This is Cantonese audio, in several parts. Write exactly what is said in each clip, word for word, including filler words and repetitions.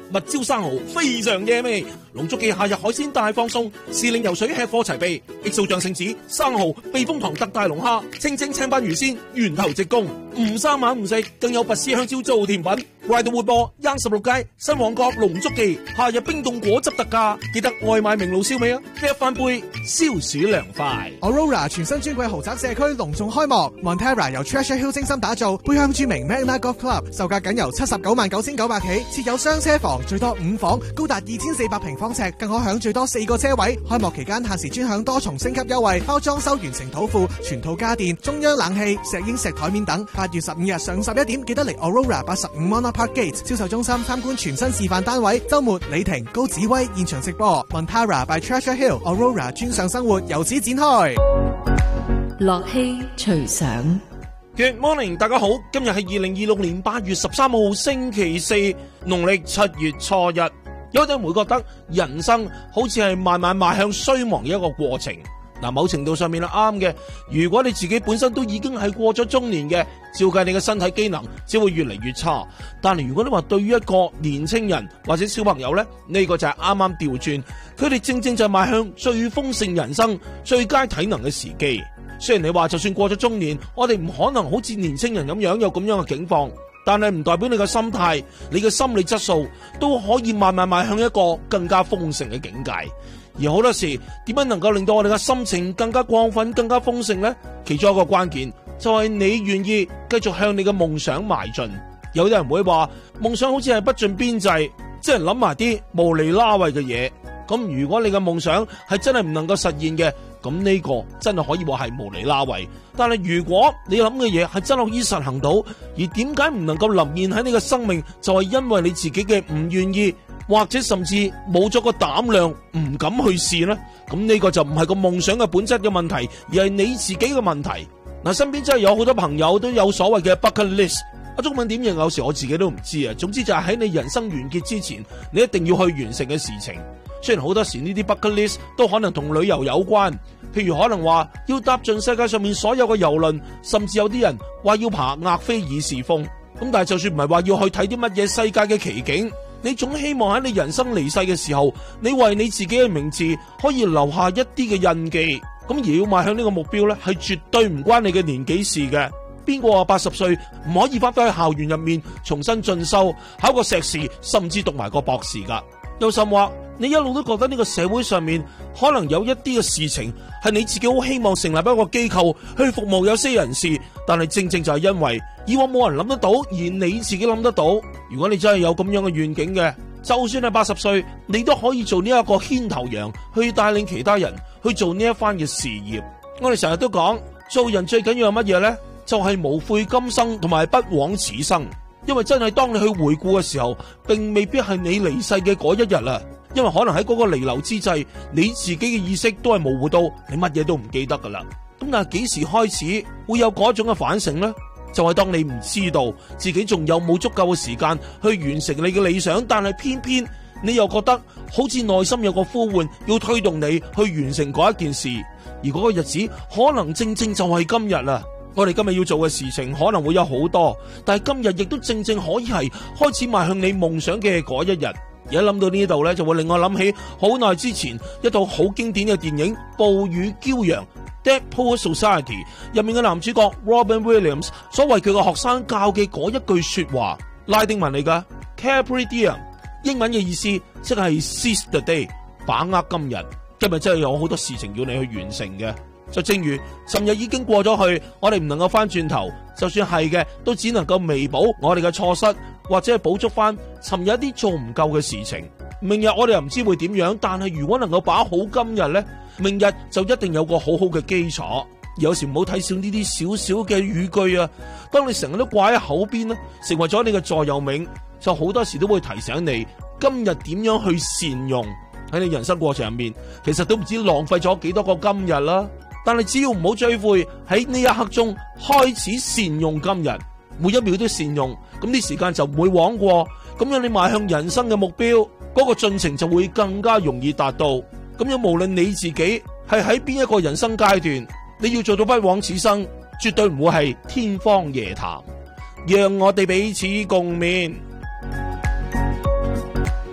蜜椒生蠔非常惹味。龍竹記夏日海鮮大放送，時令游水吃貨齊備，X O醬聖子、生蠔、避風塘特大龍蝦、清蒸青斑魚鮮，源頭直供，唔生猛唔食，更有拔絲香蕉做甜品。快到活播，央十六街新旺角龍竹記夏日冰凍果汁特價，記得外賣名爐燒味啊！一翻杯消暑涼快。 Aurora 全新專櫃豪宅社區隆重開幕 ，Montera 由 Treasure Hill 精心打造，背向著名 Magna Golf Club， 售價僅由七十九萬九千九百起，設有雙車房，最多五房，高達二千四百平方尺，更可享最多四個車位。開幕期間限時專享多重升級優惠，包裝修完成土庫、全套家電、中央冷氣、石英石台面等。八月十五日上十一點，記得嚟 Aurora 八十五 Monarch Park Gate 銷售中心參觀全新示範單位。週末李婷、高子威現場直播 Montera by Treasure Hill Aurora 專上生活由此展開。 樂器隨想。 Good morning， 大家好，今日係二零二六年八月十三號星期四，農曆七月初一。有啲人會覺得人生好似係慢慢邁向衰亡嘅一個過程。嗱，某程度上面係啱嘅。如果你自己本身都已經係過咗中年嘅，照計你嘅身體機能只會越嚟越差。但係如果你話對於一個年青人或者小朋友呢，呢、呢個就係啱啱調轉，佢哋正正就係邁向最豐盛人生、最佳體能嘅時機。雖然你話就算過咗中年，我哋唔可能好似年青人咁樣有咁樣嘅境況，但係唔代表你嘅心態、你嘅心理質素都可以慢慢邁向一個更加豐盛嘅境界。而好多時點樣能夠令到我哋嘅心情更加亢奮、更加豐盛呢？其中一個關鍵就係你願意繼續向你嘅夢想邁進。有啲人會話夢想好似係不盡邊際，即係諗埋啲無厘拉位嘅嘢。咁如果你嘅夢想係真係唔能夠實現嘅，咁呢個真係可以話係無厘拉位。但係如果你諗嘅嘢係真係可以實行到，而點解唔能夠臨現喺你嘅生命，就係因為你自己嘅唔願意，或者甚至冇咗個膽量，唔敢去試呢？咁呢個就唔係個夢想嘅本質嘅問題，而係你自己嘅問題。嗱，身邊真係有好多朋友都有所謂嘅 bucket list， 啊，中文點形有時我自己都唔知啊。總之就係喺你人生完結之前，你一定要去完成嘅事情。雖然好多時呢啲 bucket list 都可能同旅遊有關，譬如可能話要踏進世界上面所有嘅郵輪，甚至有啲人話要爬額菲爾士峰。咁但係就算唔係話要去睇啲乜嘢世界嘅奇景，你總希望喺你人生離世嘅時候，你為你自己嘅名字可以留下一啲嘅印記。咁而要邁向呢個目標呢，係絕對唔關你嘅年紀事嘅。邊個話八十歲唔可以翻返去校園入面重新進修，考個碩士，甚至讀埋個博士噶？又甚話你一路都覺得呢個社會上面可能有一啲嘅事情係你自己好希望成立一個機構去服務有些人士，但係正正就係因為以往冇人諗得到，而你自己諗得到。如果你真係有咁樣嘅願景嘅，就算係八十歲，你都可以做呢一個牽頭羊，去帶領其他人去做呢一番嘅事業。我哋成日都講，做人最緊要係乜嘢呢？就係無悔今生同埋不枉此生。因為真係當你去回顧嘅時候，並未必係你離世嘅嗰一日啦。因為可能喺嗰個彌留之際，你自己嘅意識都係模糊到你乜嘢都唔記得噶啦。咁但係幾時開始會有嗰種嘅反省呢？就係當你唔知道自己仲有冇足夠嘅時間去完成你嘅理想，但係偏偏你又覺得好似內心有個呼喚要推動你去完成嗰一件事，而嗰個日子可能正正就係今日啦。我哋今日要做嘅事情可能會有好多，但係今日亦都正正可以係開始邁向你夢想嘅嗰一日。而家諗到呢度呢，就會令我諗起好耐之前一套好經典嘅電影《暴雨驕陽》Dead Poets Society 入面嘅男主角 Robin Williams 所為佢個學生教嘅嗰一句說話，拉丁文嚟噶 Carpe Diem， 英文嘅意思即係 Seize the day， 把握今日。今日真係有好多事情要你去完成嘅。就正如尋日已經過咗去，我哋唔能夠翻轉頭，就算係嘅，都只能夠彌補我哋嘅錯失，或者係補足翻尋日一啲做唔夠嘅事情。明日我哋又唔知會點樣，但係如果能夠把好今日呢，明日就一定有個好好嘅基礎。有時唔好睇少呢啲少少嘅語句啊，當你成日都掛喺口邊呢，成為咗你嘅座右銘，就好多時都會提醒你今日點樣去善用。喺你人生過程入面，其實都唔知浪費咗幾多個今日啦。但係只要唔好追悔，喺呢一刻中開始善用今日，每一秒都善用，咁啲時間就唔會枉過，咁樣你邁向人生嘅目標，嗰個進程就會更加容易達到。咁樣無論你自己係喺邊一個人生階段，你要做到不枉此生，絕對唔會係天方夜譚。讓我哋彼此共勉。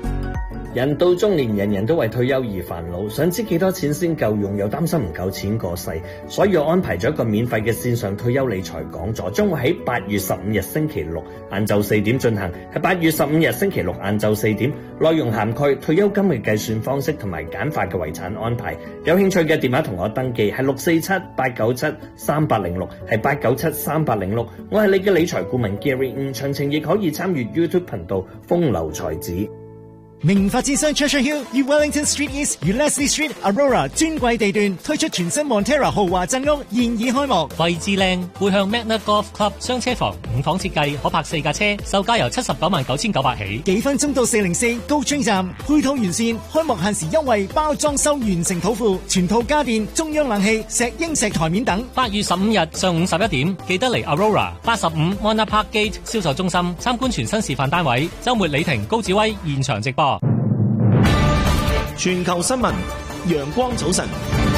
人到中年，人人都為退休而煩惱，想知幾多錢先夠用，又擔心唔夠錢過世，所以我安排咗一個免費嘅線上退休理財講座，將會喺八月十五日星期六晏晝四點進行。係八月十五日星期六晏晝四點，內容涵蓋退休金嘅計算方式同埋簡化嘅遺產安排。有興趣嘅電話同我登記係六四七八九七三八零六，係八九七三八零六。我係你嘅理財顧問 Gary， 嗯，詳情亦可以參與 YouTube 頻道風流才子。 名發展商 Treasure Hill 與 Wellington Street East 與 Leslie Street Aurora 尊貴地段推出全新 Montera 豪華鎮屋，現已開幕。 位置靚，背向 Magna Golf Club 雙車房，五房設計，可泊四架車，售價由七十九萬九千九百起。 幾分鐘到四零四高 train 站，配套完善，開幕限時優惠，包裝修完成土庫，全套家電、中央冷氣、石英石台面等。 八月十五日上午十一點，記得嚟 Aurora 八十五 Mona Park Gate 銷售中心參觀全新示範單位。週末李婷、高志威現場直播。 全球新聞，陽光早晨。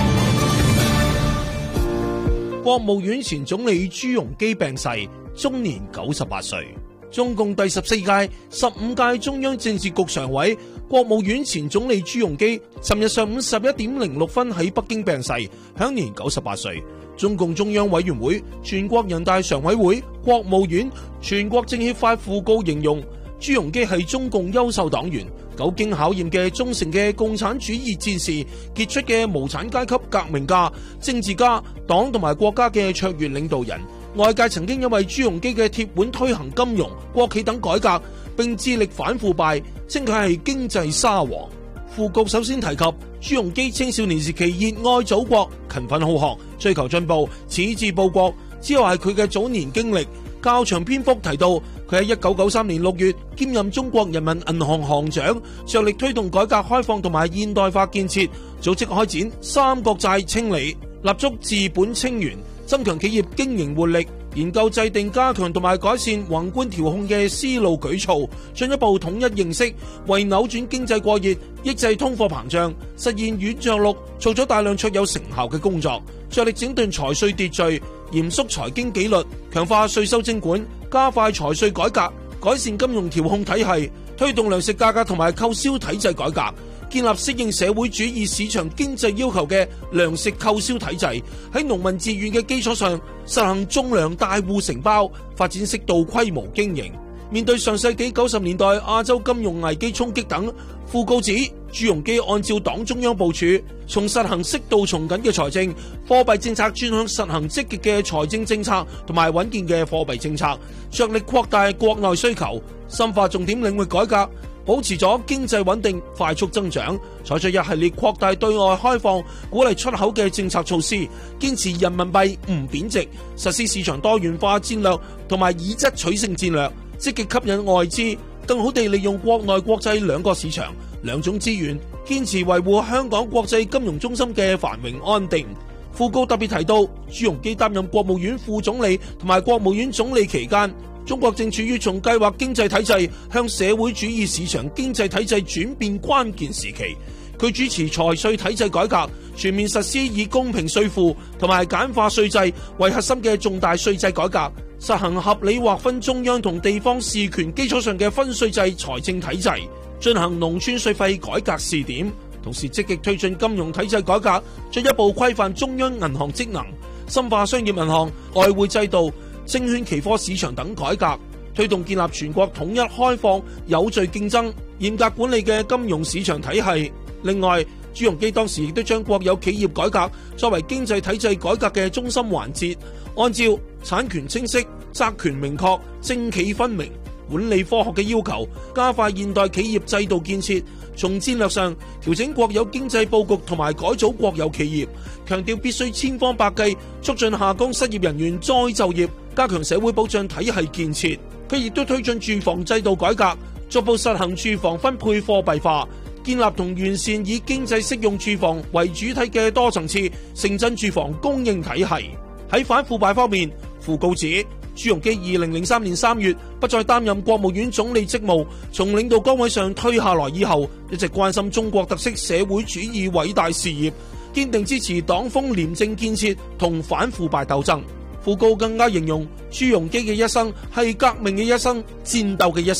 國務院前總理朱鎔基病逝，終年九十八歲。中共第十四屆、十五屆中央政治局常委、國務院前總理朱鎔基，尋日上午十一點零六分喺北京病逝，享年九十八歲。中共中央委員會、全國人大常委會、國務院、全國政協發訃告形容，朱鎔基係中共優秀黨員，久經考驗嘅忠誠嘅共產主義戰士，傑出嘅無產階級革命家、政治家，黨同埋國家嘅卓越領導人。外界曾經因為朱鎔基嘅鐵腕推行金融、國企等改革，並致力反腐敗，稱佢係經濟沙皇。訃告首先提及朱鎔基青少年時期熱愛祖國、勤奮好學、追求進步、矢志報國，之後係佢嘅早年經歷。較長篇幅提到佢喺一九九三年六月兼任中國人民銀行行長，着力推動改革開放同埋現代化建設，組織開展三國債清理，立足治本清源，增強企業經營活力，研究制定加強同埋改善宏觀調控嘅思路舉措，進一步統一認識，為扭轉經濟過熱、抑制通貨膨脹、實現軟着陸，做咗大量卓有成效嘅工作，着力整頓財稅秩序，嚴肅財經紀律，強化稅收徵管，加快財稅改革，改善金融調控體系，推動糧食價格同埋購銷體制改革，建立適應社會主義市場經濟要求嘅糧食購銷體制，喺農民自願嘅基礎上實行種糧大戶承包，發展適度規模經營。面對上世紀九十年代亞洲金融危機衝擊等，訃告指朱鎔基按照黨中央部署，從實行適度從緊嘅財政貨幣政策轉向實行積極嘅財政政策同埋穩健嘅貨幣政策，着力擴大國內需求，深化重點領域改革，保持咗經濟穩定快速增長，採取一系列擴大對外開放、鼓勵出口嘅政策措施，堅持人民幣唔貶值，實施市場多元化戰略同埋以質取勝戰略，積極吸引外資，更好地利用國內國際兩個市場、兩種資源，堅持維護香港國際金融中心嘅繁榮安定。訃告特別提到，朱鎔基擔任國務院副總理同埋國務院總理期間，中國正處於從計劃經濟體制向社會主義市場經濟體制轉變關鍵時期。佢主持財稅體制改革，全面實施以公平稅負同埋簡化稅制為核心嘅重大稅制改革，實行合理劃分中央同地方事權基礎上嘅分稅制財政體制，進行農村稅費改革試點，同時積極推進金融體制改革，進一步規範中央銀行職能，深化商業銀行、外匯制度、證券期貨市場等改革，推動建立全國統一開放、有序競爭、嚴格管理嘅金融市場體系。另外，朱鎔基當時亦都將國有企業改革作為經濟體制改革嘅中心環節，按照產權清晰、責權明確、政企分明、管理科學嘅要求，加快現代企業制度建設，從戰略上調整國有經濟佈局同埋改組國有企業，強調必須千方百計促進下崗失業人員再就業，加強社會保障體系建設。佢亦都推進住房制度改革，逐步實行住房分配貨幣化，建立同完善以經濟適用住房為主體嘅多層次城鎮住房供應體系。喺反腐敗方面，訃告指朱鎔基二零零三年三月不再擔任國務院總理職務，從領導崗位上退下來以後，一直關心中國特色社會主義偉大事業，堅定支持黨風廉政建設同反腐敗鬥爭。訃告更加形容朱鎔基嘅一生係革命嘅一生、戰鬥嘅一生、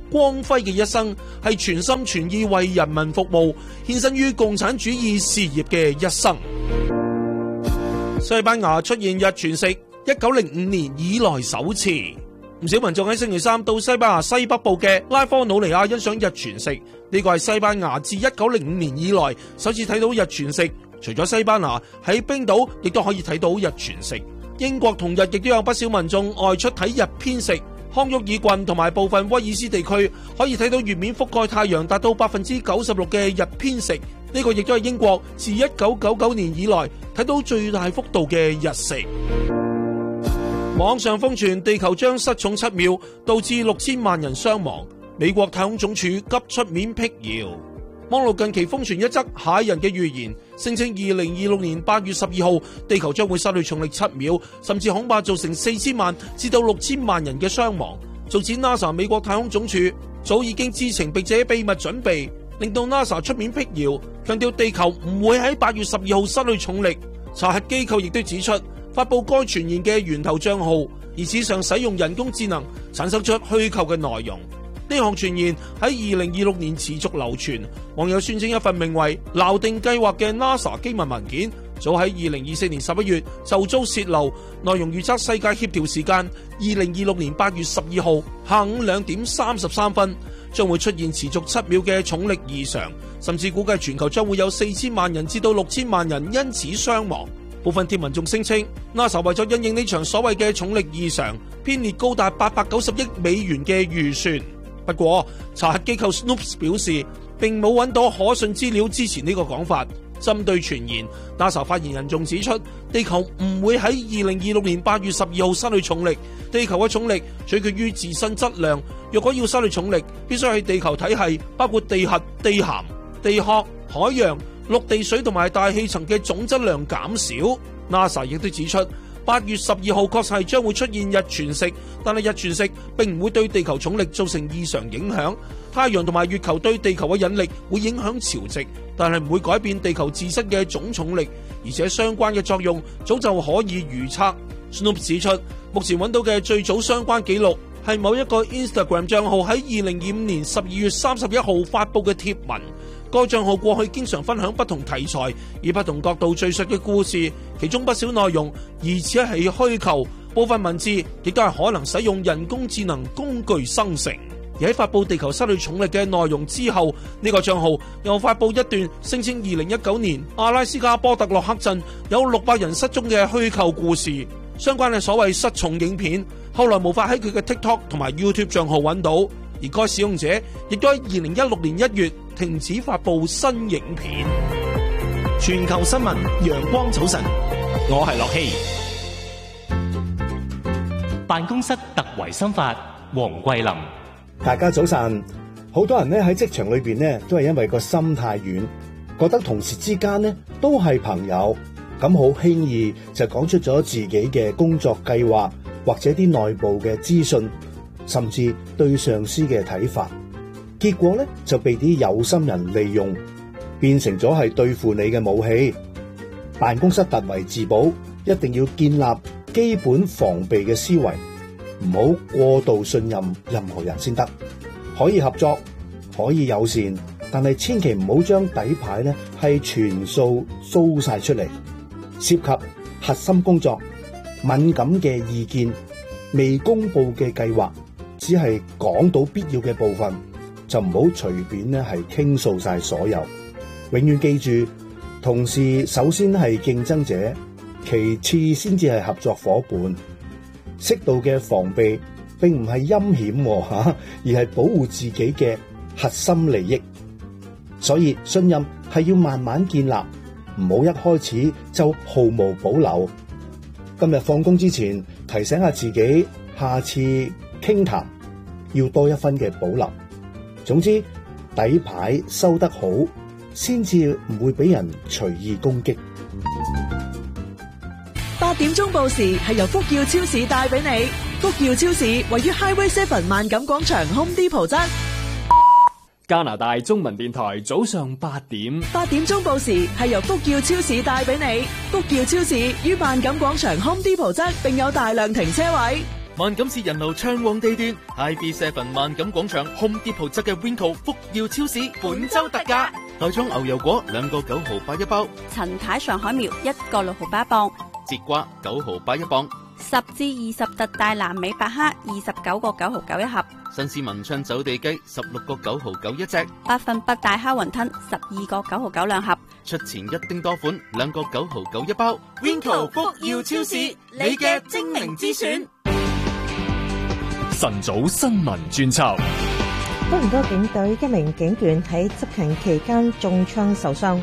光輝嘅一生，係全心全意為人民服務，獻身於共產主義事業嘅一生。西班牙出現日全食，一九零五年以來首次。唔少民眾喺星期三到西班牙西北部嘅拉科努尼亞欣賞日全食，呢個係西班牙自一九零五年以來首次睇到日全食。除咗西班牙，喺冰島亦都可以睇到日全食。英國同日亦都有不少民眾外出睇日偏食。康沃爾郡同埋部分威爾斯地區可以睇到月面覆蓋太陽達到百分之九十六嘅日偏食，呢個亦都係英國自一九九九年以來睇到最大幅度嘅日食。網上瘋傳地球將失重七秒，導致六千萬人傷亡，美國太空總署急出面闢謠。網絡近期瘋傳一則嚇人嘅預言，聲稱二零二六年八月十二號地球將會失去重力七秒，甚至恐怕造成四千萬至到六千萬人嘅傷亡。早前 NASA 美國太空總署早已經知情並且秘密準備，令到 NASA 出面闢謠，強調地球唔會喺八月十二號失去重力。查核機構亦都指出，發佈該傳言嘅源頭賬號疑似上使用人工智能產生出虛構嘅內容。呢項傳言喺二零二六年持續流傳，網友宣稱一份名為《錨定計劃》嘅 NASA 機密文件，早喺二零二四年十一月就遭洩漏，內容預測世界協調時間二零二六年八月十二號下午兩點三十三分，將會出現持續七秒嘅重力異常，甚至估計全球將會有四千萬人至到六千萬人因此傷亡。部分貼文仲聲稱 NASA 為咗因應呢場所謂嘅重力異常，編列高達八百九十億美元嘅預算。不過，查核機構 Snopes 表示，並冇揾到可信資料支持呢個講法。針對傳言 ，NASA 發言人仲指出，地球唔會喺二零二六年八月十二號失去重力。地球嘅重力取決於自身質量。若果要失去重力，必須喺地球體系包括地核、地涵、地殼、海洋、陸地水同埋大氣層嘅總質量減少。NASA 亦都指出，八月十二號確實係將會出現日全食，但係日全食並唔會對地球重力造成異常影響。太陽同埋月球對地球嘅引力會影響潮汐，但係唔會改變地球自身嘅總重力，而且相關嘅作用早就可以預測。Snoop 指出，目前揾到嘅最早相關記錄係某一個 Instagram 賬號喺二零二五年十二月三十一號發布嘅貼文。該賬號過去經常分享不同題材以不同角度敘述嘅故事，其中不少內容疑似係虛構，部分文字亦都係可能使用人工智能工具生成。而喺發布地球失去重力嘅內容之後，呢個賬號又發布一段聲稱二零一九年阿拉斯加波特洛克鎮有六百人失蹤嘅虛構故事，相關嘅所謂失重影片，後來無法喺佢嘅 TikTok 同埋 YouTube 賬號揾到，而該使用者亦都喺二零一六年一月停止發布新影片。 全球新聞，陽光早晨，我係樂希。 辦公室突圍心法，黃桂林。 大家早晨。好多人咧喺職場裏邊咧，都係因為個心太軟，覺得同事之間咧都係朋友，咁好輕易就講出咗自己嘅工作計劃或者啲內部嘅資訊，甚至對上司嘅睇法。結果咧就被啲有心人利用，變成咗係對付你嘅武器。辦公室突圍自保，一定要建立基本防備嘅思維，唔好過度信任任何人先得。可以合作，可以友善，但係千祈唔好將底牌咧係全數 show 晒出嚟。涉及核心工作、敏感嘅意見、未公布嘅計劃，只係講到必要嘅部分，就唔好隨便咧係傾訴晒所有。永遠記住，同事首先係競爭者，其次先至係合作夥伴。適度嘅防備並唔係陰險吓，而係保護自己嘅核心利益。所以信任係要慢慢建立，唔好一開始就毫無保留。今日放工之前提醒下自己，下次傾談要多一分嘅保留。總之，底牌收得好，先至唔會俾人隨意攻擊。 八點鐘報時係由福耀超市帶俾你。福耀超市位於 Highway Seven 萬錦廣場 Home Depot 側。 加拿大中文電台早上八點。 八點鐘報時係由福耀超市帶俾你。福耀超市於萬錦廣場 Home Depot 側，並有大量停車位。 萬錦市人流暢旺地段 ，I B Seven 萬錦廣場 Home Depot 側嘅 Winco 福耀超市本周特價，袋裝牛油果兩個九毫八一包， 陳太上海苗一個六毫八一磅， 節瓜九毫八一磅， 十至二十特大南美百克二十九個九毫九一盒， 新鮮文昌走地雞十六個九毫九一隻， 百分百大蝦雲吞十二個九毫九兩盒， 出前一丁多款兩個九毫九一包。Winco 福耀超市，你嘅精明之選。 晨早新聞專輯。 多倫多警隊一名警員喺執勤期間中槍受傷。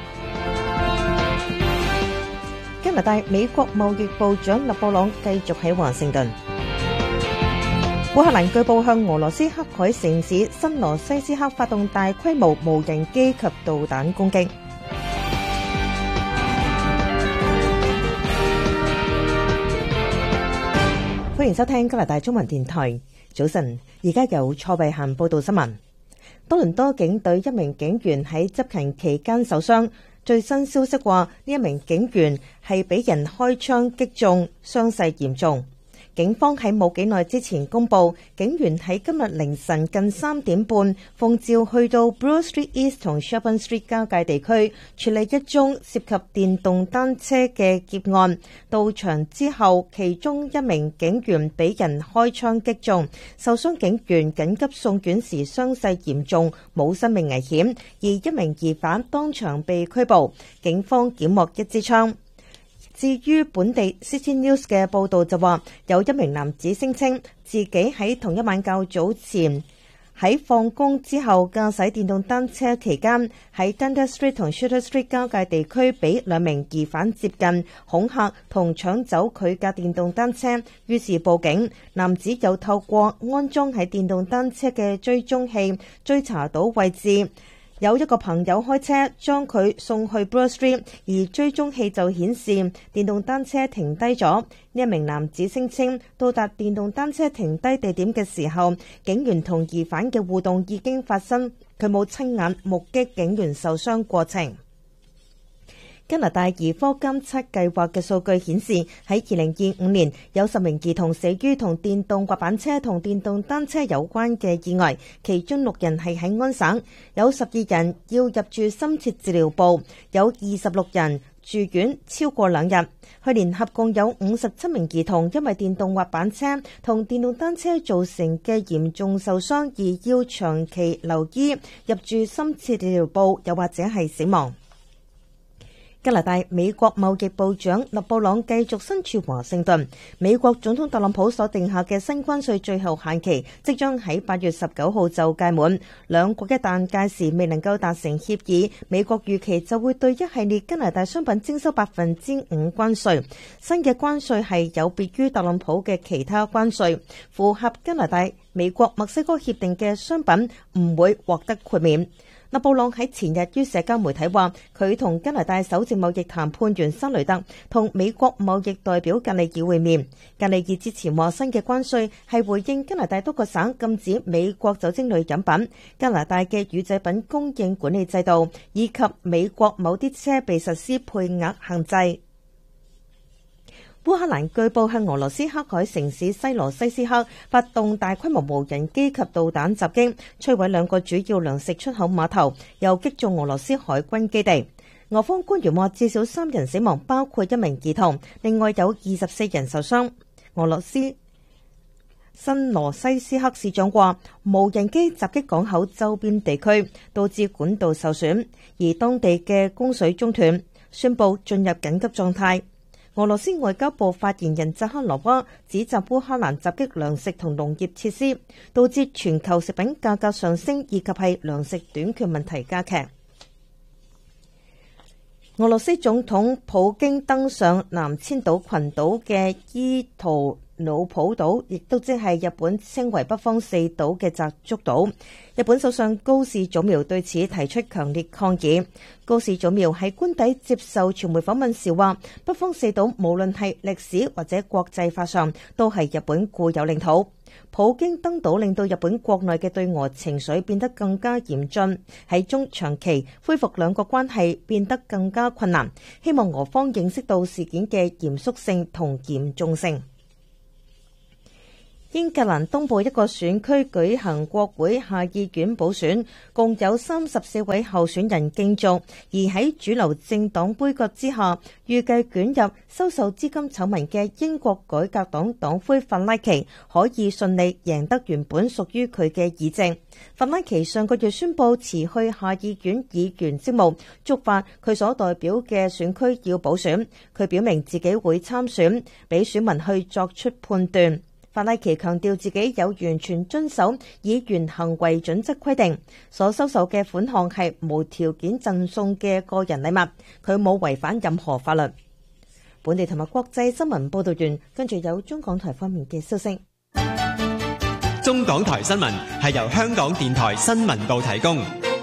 加拿大美國貿易部長勒布朗繼續喺華盛頓。烏克蘭據報向俄羅斯黑海城市新羅西斯克發動大規模無人機及導彈攻擊。歡迎收聽加拿大中文電台。早晨，而家由蔡慧嫻報道新聞。多倫多警隊一名警員喺執勤期間受傷，最新消息話呢一名警員係俾人開槍擊中，傷勢嚴重。警方喺冇幾耐之前公布，警員喺今日凌晨近三點半奉召去到 Bloor Street East 同 Sherbourne Street 交界地區處理一宗涉及電動單車嘅劫案。到場之後，其中一名警員俾人開槍擊中，受傷警員緊急送院時傷勢嚴重，冇生命危險，而一名疑犯當場被拘捕。警方檢獲一支槍。至於本地 City News 嘅報導就話，有一名男子聲稱自己喺同一晚較早前喺放工之後駕駛電動單車期間，喺 Dundas Street 同 Shuter Street 交界地區俾兩名疑犯接近、恐嚇同搶走佢架電動單車，於是報警。男子又透過安裝喺電動單車嘅追蹤器追查到位置。有一個朋友開車將佢送去 Bloor Street， 而追蹤器就顯示電動單車停低咗。呢一名男子聲稱到達電動單車停低地點嘅時候，警員同疑犯嘅互動已經發生，佢冇親眼目擊警員受傷過程。加拿大兒科監測計劃嘅數據顯示，喺二零二五年有十名兒童死於同電動滑板車同電動單車有關嘅意外，其中六人係喺安省，有十二人要入住深切治療部，有二十六人住院超過兩日。去年合共有五十七名兒童因為電動滑板車同電動單車造成嘅嚴重受傷而要長期留醫入住深切治療部，又或者係死亡。加拿大美國貿易部長勒布朗繼續身處華盛頓。美國總統特朗普所定下嘅新關稅最後限期即將喺八月十九號就屆滿，兩國一旦屆時未能夠達成協議，美國預期就會對一系列加拿大商品徵收百分之五關稅。新嘅關稅係有別於特朗普嘅其他關稅，符合加拿大、美國、墨西哥協定嘅商品唔會獲得豁免。勒布朗喺前日於社交媒體話，佢同加拿大首席貿易談判員沙雷特同美國貿易代表格里爾會面。格里爾之前話新嘅關稅係回應加拿大多個省禁止美國酒精類飲品、加拿大嘅乳製品供應管理制度，以及美國某啲車被實施配額限制。烏克蘭據報向俄羅斯黑海城市西羅西斯克發動大規模無人機及導彈襲擊，摧毀兩個主要糧食出口碼頭，又擊中俄羅斯海軍基地。俄方官員話至少三人死亡，包括一名兒童，另外有二十四人受傷。俄羅斯新羅西斯克市長話，無人機襲擊港口周邊地區，導致管道受損，而當地嘅供水中斷，宣布進入緊急狀態。俄羅斯外交部發言人扎哈羅娃指責烏克蘭襲擊糧食同農業設施，導致全球食品價格上升，以及係糧食短缺問題加劇。俄羅斯總統普京登上南千島群島嘅伊圖魯普島，亦都即係日本稱為北方四島嘅澤竹島。日本首相高市早苗對此提出強烈抗議。高市早苗喺官邸接受傳媒訪問時話，北方四島無論係歷史或者國際法上都係日本固有領土。普京登島令到日本國內嘅對俄情緒變得更加嚴峻，喺中長期恢復兩國關係變得更加困難。希望俄方認識到事件嘅嚴肅性同嚴重性。 英格蘭東部一個選區舉行國會下議院補選，共有三十四位候選人競逐，而喺主流政黨杯葛之下，預計捲入收受資金醜聞嘅英國改革黨黨魁法拉奇可以順利贏得原本屬於佢嘅議席。法拉奇上個月宣布辭去下議院議員職務，觸發佢所代表嘅選區要補選。佢表明自己會參選，俾選民去作出判斷。法拉奇強調自己有完全遵守議員行為準則規定，所收受嘅款項係無條件贈送嘅個人禮物，佢冇違反任何法律。本地同埋國際新聞報道完，跟住有中港台方面嘅消息。 中港台新聞係由香港電台新聞部提供。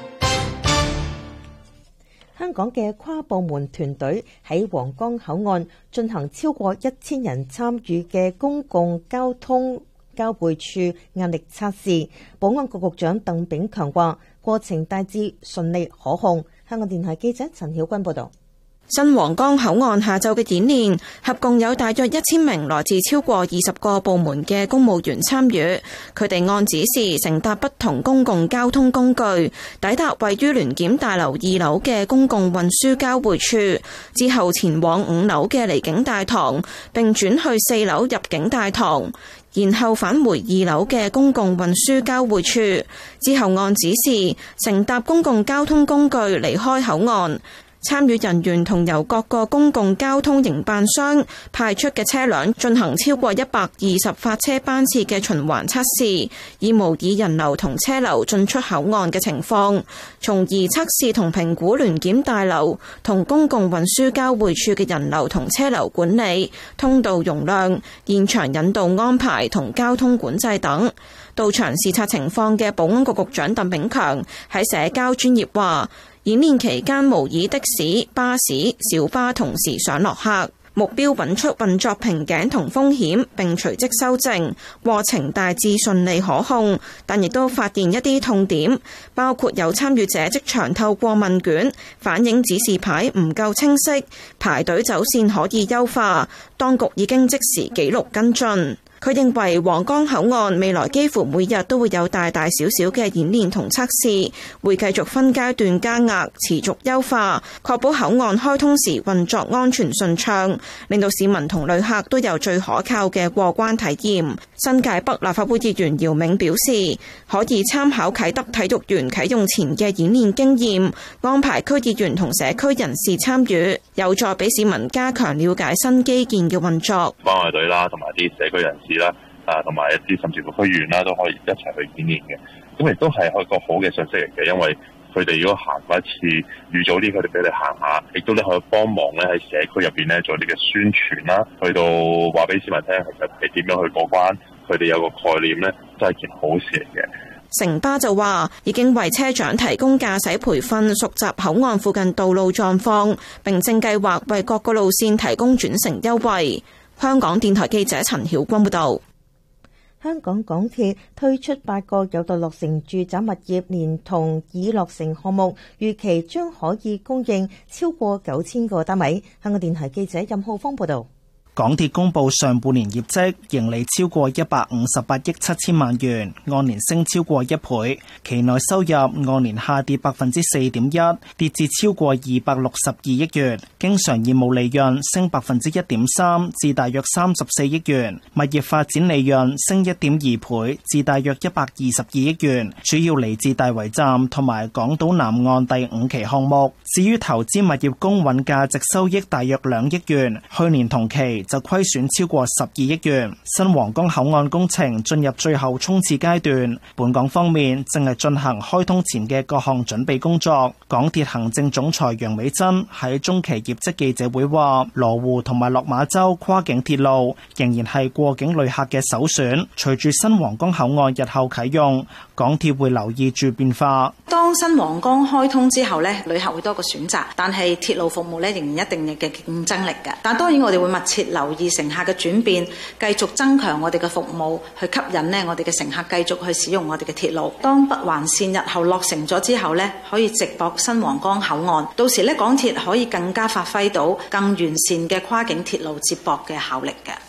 香港嘅跨部門團隊喺皇崗口岸進行超過一千人參與嘅公共交通交匯處壓力測試。保安局局長鄧炳強話，過程大致順利可控。香港電台記者陳曉君報道。 新皇崗口岸下晝嘅演練，合共有大約一千名來自超過二十個部門嘅公務員參與。佢哋按指示乘搭不同公共交通工具，抵達位於聯檢大樓二樓嘅公共運輸交匯處，之後前往五樓嘅離境大堂，並轉去四樓入境大堂，然後返回二樓嘅公共運輸交匯處，之後按指示乘搭公共交通工具離開口岸。參與人員同由各個公共交通營辦商派出嘅車輛進行超過一百二十發車班次嘅循環測試，以模擬人流同車流進出口岸嘅情況，從而測試同評估聯檢大樓同公共運輸交匯處嘅人流同車流管理、通道容量、現場引導安排同交通管制等。到場視察情況嘅保安局局長鄧炳強喺社交專頁話，演練期間模擬的士、巴士、小巴同時上落客，目標揾出運作瓶頸同風險，並隨即修正。過程大致順利可控，但亦都發現一啲痛點，包括有參與者即場透過問卷反映指示牌唔夠清晰，排隊走線可以優化，當局已經即時記錄跟進。佢認為皇崗口岸未來幾乎每日都會有大大小小嘅演練同測試，會繼續分階段加壓，持續優化，確保口岸開通時運作安全順暢，令到市民同旅客都有最可靠嘅過關體驗。新界北立法會議員姚明表示，可以參考啟德體育園啟用前嘅演練經驗，安排區議員同社區人士參與，有助俾市民加強了解新基建嘅運作。 關愛隊啦，同埋啲社區人士啦，啊，同埋一啲甚至乎區議員啦，都可以一齊去演練嘅。咁亦都係一個好嘅信息嚟嘅，因為佢哋如果行過一次，預早啲佢哋俾你行下，亦都咧可以幫忙咧喺社區入邊咧做啲嘅宣傳啦，去到話俾市民聽，其實係點樣去過關，佢哋有個概念咧，真係件好事嚟嘅。 城巴就話已經為車長提供駕駛培訓，熟習口岸附近道路狀況，並正計劃為各個路線提供轉乘優惠。香港電台記者陳曉君報道。 香港港鐵推出八個有待落成住宅物業，連同已落成項目，預期將可以供應超過九千個單位。香港電台記者任浩峰報道。 港鐵公布上半年業績，盈利超過一百五十八億七千萬元，按年升超過一倍。期內收入按年下跌百分之四點一，跌至超過二百六十二億元。經常業務利潤升百分之一點三，至大約三十四億元。物業發展利潤升一點二倍，至大約一百二十二億元，主要嚟自大圍站同埋港島南岸第五期項目。至於投資物業公允價值收益大約兩億元，去年同期就虧損超過十二億元。新皇崗口岸工程進入最後衝刺階段，本港方面正係進行開通前嘅各項準備工作。港鐵行政總裁楊美珍喺中期業績記者會話，羅湖同埋落馬洲跨境鐵路仍然係過境旅客嘅首選。隨住新皇崗口岸日後啟用，港鐵會留意住變化。 當新皇崗開通之後呢，旅客會多個選擇，但係鐵路服務呢仍然一定嘅競爭力嘅。但當然我哋會密切留意乘客嘅轉變，繼續增強我哋嘅服務，去吸引呢我哋嘅乘客繼續去使用我哋嘅鐵路。當北環線日後落成咗之後呢，可以直駁新皇崗口岸，到時呢港鐵可以更加發揮到更完善嘅跨境鐵路接駁嘅效力嘅。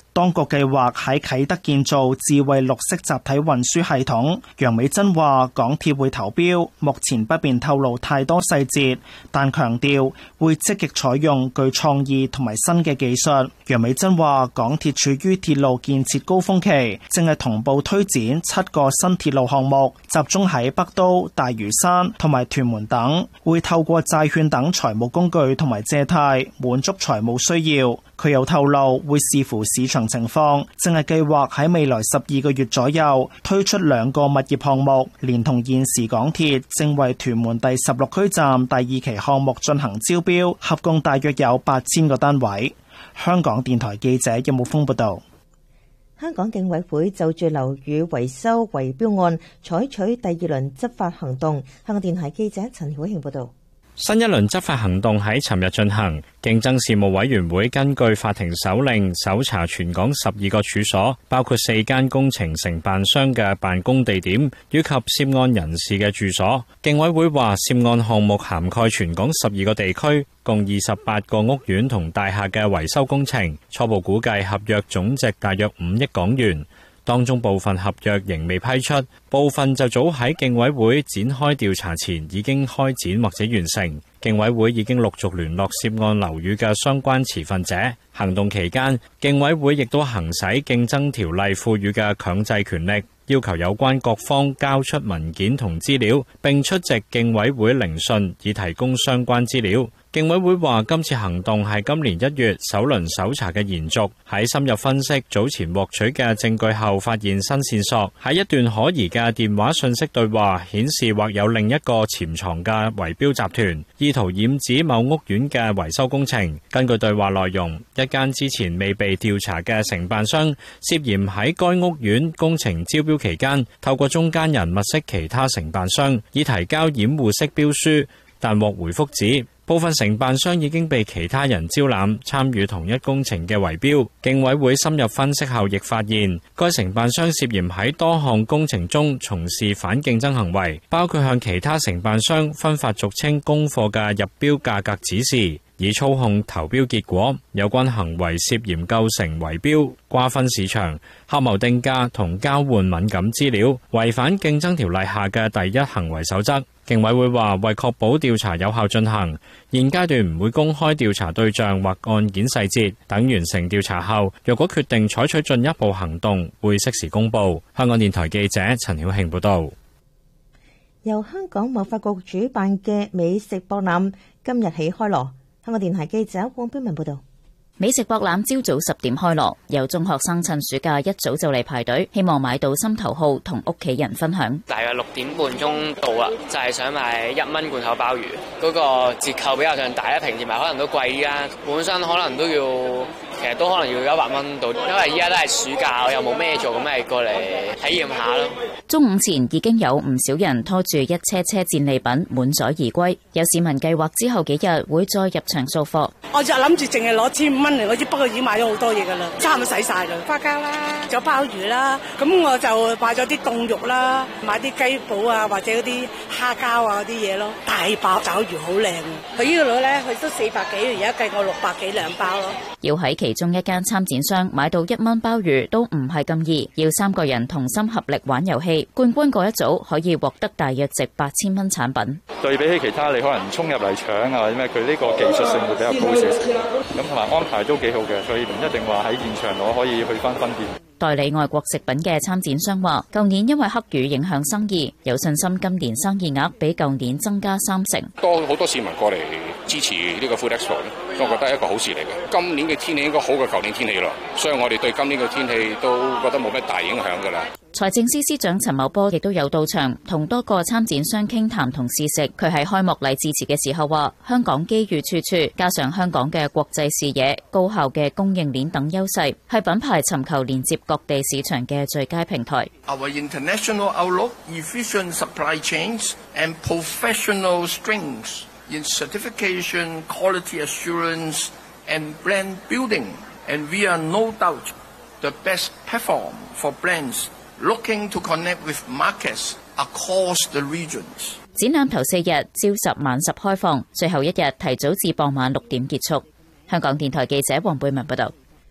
當局計劃喺啟德建造智慧綠色集體運輸系統。楊美珍話港鐵會投標，目前不便透露太多細節，但強調會積極採用具創意同埋新嘅技術。楊美珍話港鐵處於鐵路建設高峰期，正係同步推展七個新鐵路項目，集中喺北都、大嶼山同埋屯門等，會透過債券等財務工具同埋借貸滿足財務需要。佢又透露會視乎市場情況，正係計劃喺未來十二個月左右推出兩個物業項目，連同現時港鐵正為屯門第十六區站第二期項目進行招標，合共大約有八千個單位。香港電台記者任武峰報道。 香港競委會就住樓宇維修圍標案採取第二輪執法行動。香港電台記者陳曉慶報道。 新一輪執法行動喺尋日進行，競爭事務委員會根據法庭手令搜查全港十二個處所，包括四間工程承辦商嘅辦公地點，以及涉案人士嘅住所。競委會話，涉案項目涵蓋全港十二個地區，共二十八個屋苑同大廈嘅維修工程，初步估計合約總值大約五億港元。當中部分合約仍未批出，部分就早喺競委會展開調查前已經開展或者完成。競委會已經陸續聯絡涉案樓宇嘅相關持份者。行動期間，競委會亦都行使競爭條例賦予嘅強制權力，要求有關各方交出文件同資料，並出席競委會聆訊，以提供相關資料。競委會話，今次行動係今年一月首輪搜查嘅延續，喺深入分析早前獲取嘅證據後，發現新線索。喺一段可疑嘅電話訊息對話顯示，或有另一個潛藏嘅圍標集團，意圖染指某屋苑嘅維修工程。根據對話內容，一間之前未被調查嘅承辦商涉嫌喺該屋苑工程招標期間，透過中間人物色其他承辦商，以提交掩護式標書，但獲回覆指部分承辦商已經被其他人招攬參與同一工程嘅圍標。競委會深入分析後，亦發現該承辦商涉嫌喺多項工程中從事反競爭行為，包括向其他承辦商分發俗稱供貨嘅入標價格指示，以操控投標結果。有關行為涉嫌構成圍標、瓜分市場、合謀定價同交換敏感資料，違反競爭條例下嘅第一行為守則。競委會話，為確保調查有效進行，現階段唔會公開調查對象或案件細節，等完成調查後，若果決定採取進一步行動，會適時公佈。香港電台記者陳曉慶報導。 由香港貿發局主辦嘅美食博覽今日起開鑼。香港電台記者黃標文報導。 美食博覽朝早十點開鑼，有中學生趁暑假一早就嚟排隊，希望買到心頭好同屋企人分享。 大約六點半鐘到啦，就係想買一蚊罐頭鮑魚，嗰個折扣比較上大一平時買可能都貴啲啦，本身可能都要，其實都可能要一百蚊到，因為依家都係暑假，我又冇咩做，咁咪過嚟體驗下咯。 中午前已經有唔少人拖住一車車戰利品滿載而歸，有市民計劃之後幾日會再入場掃貨。 我就諗住淨係攞千五蚊嚟，我知不過已經買咗好多嘢噶啦，差唔多使晒啦，花膠啦，仲有鮑魚啦，咁我就買咗啲凍肉啦，買啲雞煲啊，或者嗰啲蝦膠啊嗰啲嘢咯，大包爪魚好靚。佢呢度咧，佢都四百幾，而家計我六百幾兩包咯。 要喺其中一間參展商買到一蚊鮑魚都唔係咁易，要三個人同心合力玩遊戲，冠軍嗰一組可以獲得大約值八千蚊產品。 對比起其他你可能衝入嚟搶啊或者咩，佢呢個技術性會比較高少少，咁同埋安排都幾好嘅，所以唔一定話喺現場攞可以去翻分店。 代理外國食品嘅參展商話，舊年因為黑雨影響生意，有信心今年生意額比舊年增加三成。 多好多市民過嚟支持呢個 Food Expo，我覺得係一個好事嚟嘅。今年嘅天氣應該好過舊年天氣咯，所以我哋對今年嘅天氣都覺得冇咩大影響㗎啦。 財政司司長陳茂波亦都有到場，同多個參展商傾談同試食。佢喺開幕禮致辭嘅時候話，香港機遇處處，加上香港嘅國際視野、高效嘅供應鏈等優勢，係品牌尋求連接各地市場嘅最佳平台。 Our international outlook, efficient supply chains, and professional strengths in certification, quality assurance, and brand building, and we are no doubt the best platform for brands.Looking to connect with markets across the regions. 展覽頭四日朝十晚十開放，最後一日提早至傍晚六點結束。香港電台記者黃貝文報道。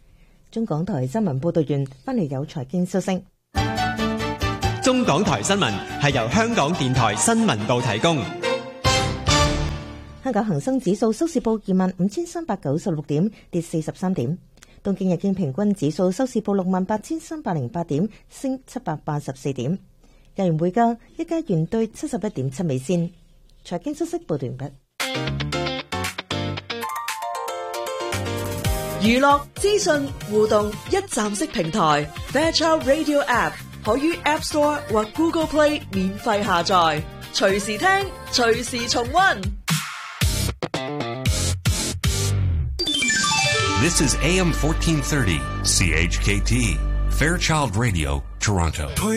中港台新聞報道員翻嚟有財經消息。 中港台新聞係由香港電台新聞部提供。 香港恒生指數收市報二萬五千三百九十六點，跌四十三點。東京日經平均指數收市報六萬八千三百零八點，升七百八十四點。日元匯價一加元兌七十一點七美仙。財經消息報道完畢。 娛樂資訊互動一站式平台 Fairchild Radio App 可於 App Store 或 Google Play 免費下載，隨時聽，隨時重溫。 This is A M fourteen thirty, C H K T, Fairchild Radio, Toronto.